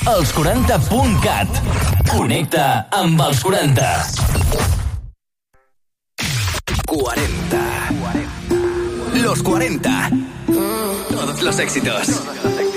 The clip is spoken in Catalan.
els40.cat. Connecta amb els 40. 40. Los 40. Todos los éxitos.